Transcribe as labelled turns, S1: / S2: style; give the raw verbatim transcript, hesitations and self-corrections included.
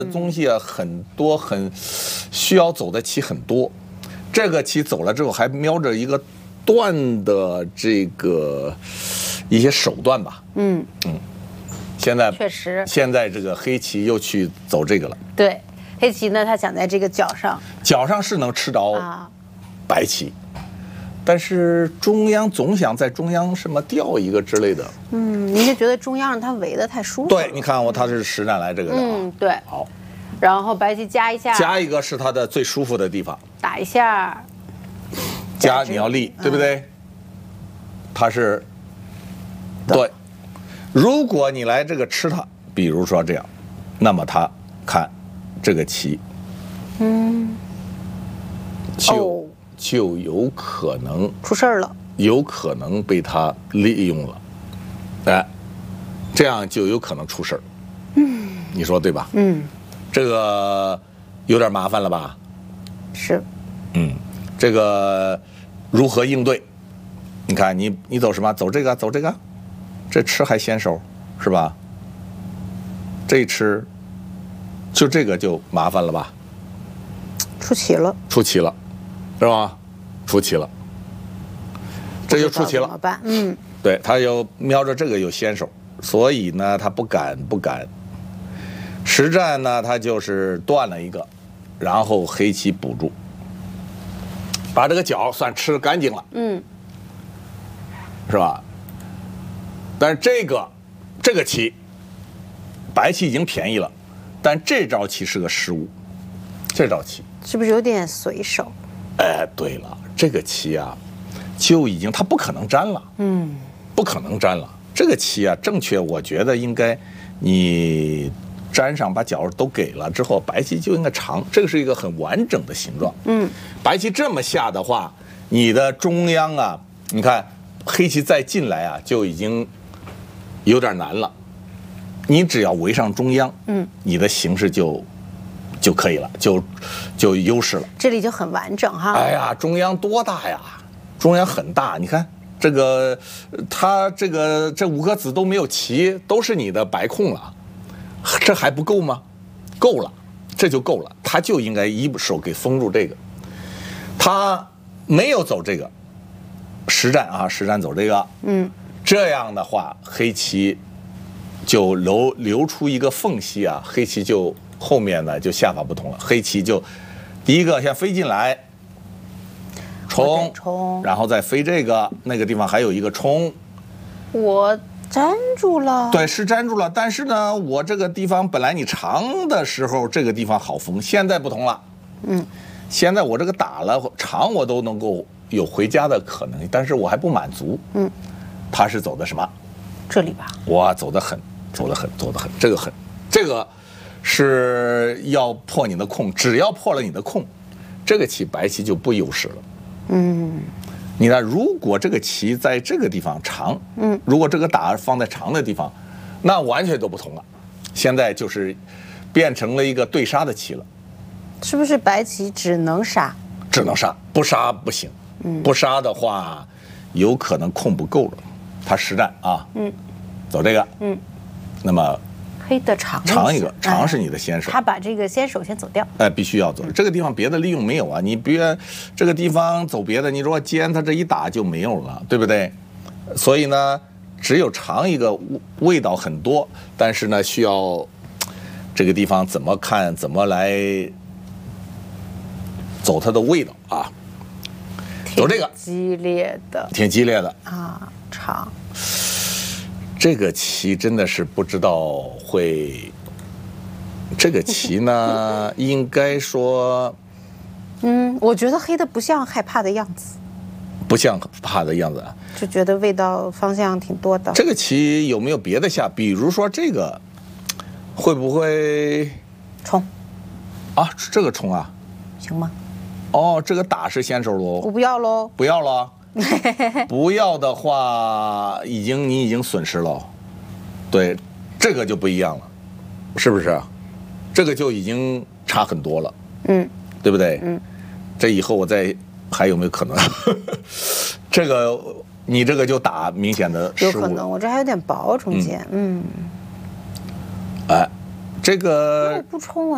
S1: 东西啊很多，很需要走的棋很多。这个棋走了之后，还瞄着一个断的这个一些手段吧。嗯嗯，现在
S2: 确实，
S1: 现在这个黑棋又去走这个了。
S2: 对，黑棋呢，它想在这个角上，
S1: 角上是能吃着白棋。啊，但是中央总想在中央什么调一个之类的。
S2: 嗯，您就觉得中央让它围得太舒服。
S1: 对，你看我它是实战来这个的。
S2: 嗯，对。
S1: 好，
S2: 然后白棋加一下，
S1: 加一个是它的最舒服的地方。
S2: 打一下，
S1: 加你要立，对不对？嗯、它是对。如果你来这个吃它，比如说这样，那么它看这个棋，嗯，就。哦，就有可能
S2: 出事儿了，
S1: 有可能被他利用了，哎，这样就有可能出事儿。嗯，你说对吧？嗯，这个有点麻烦了吧？
S2: 是。
S1: 嗯，这个如何应对？你看，你你走什么？走这个，走这个，这吃还先手是吧？这一吃，就这个就麻烦了吧？
S2: 出棋了，
S1: 出棋了。是吧？出棋了，这就出棋了。
S2: 怎么办？嗯，
S1: 对，他又瞄着这个有先手，所以呢，他不敢不敢。实战呢，他就是断了一个，然后黑棋补住，把这个角算吃干净了。嗯，是吧？但是这个这个棋，白棋已经便宜了，但这招棋是个失误，这招棋
S2: 是不是有点随手？
S1: 哎，对了，这个棋啊，就已经它不可能粘了，嗯，不可能粘了。这个棋啊，正确，我觉得应该你粘上，把角都给了之后，白棋就应该长，这个是一个很完整的形状。嗯，白棋这么下的话，你的中央啊，你看黑棋再进来啊，就已经有点难了。你只要围上中央，嗯，你的形势就。就可以了，就就优势了。
S2: 这里就很完整哈。
S1: 哎呀，中央多大呀？中央很大，你看这个，它这个这五个子都没有齐，都是你的白空了，这还不够吗？够了，这就够了。他就应该一手给封住这个，他没有走这个实战啊，实战走这个，嗯，这样的话，黑棋就留留出一个缝隙啊，黑棋就。后面呢就下法不同了，黑棋就第一个先飞进来，冲，
S2: 冲，
S1: 然后再飞这个，那个地方还有一个冲，
S2: 我粘住了，
S1: 对，是粘住了，但是呢，我这个地方本来你长的时候这个地方好封，现在不同了，嗯，现在我这个打了长我都能够有回家的可能，但是我还不满足，嗯，他是走的什么？
S2: 这里吧，
S1: 哇，走得很，走得很，走得很，这个很，这个。是要破你的空，只要破了你的空，这个棋白棋就不优势了。嗯，你看，如果这个棋在这个地方长，嗯，如果这个打放在长的地方，那完全都不同了。现在就是变成了一个对杀的棋了。
S2: 是不是白棋只能杀？
S1: 只能杀，不杀不行。嗯，不杀的话，有可能空不够了。他实战啊，嗯，走这个，嗯，那么。
S2: 黑的长
S1: 长一个，长是你的先手。
S2: 他把这个先手先走掉。
S1: 哎，必须要走。这个地方别的利用没有啊，你别这个地方走别的，你如果尖，他这一打就没有了，对不对？所以呢，只有长一个味道很多，但是呢，需要这个地方怎么看，怎么来走它的味道啊？走这个
S2: 激烈的，
S1: 挺激烈的
S2: 啊，长。
S1: 这个棋真的是不知道会，这个棋呢，应该说，
S2: 嗯，我觉得黑的不像害怕的样子，
S1: 不像怕的样子啊，
S2: 就觉得味道方向挺多的。
S1: 这个棋有没有别的下？比如说这个，会不会
S2: 冲？
S1: 啊，这个冲啊，
S2: 行吗？
S1: 哦，这个打是先手喽，
S2: 我不要喽，
S1: 不要了。不要的话，已经你已经损失了，对，这个就不一样了，是不是？这个就已经差很多了，嗯，对不对？嗯，这以后我再还有没有可能？这个你这个就打明显的失误，
S2: 有可能，我这还有点薄中间，嗯，
S1: 哎，这个
S2: 不冲我。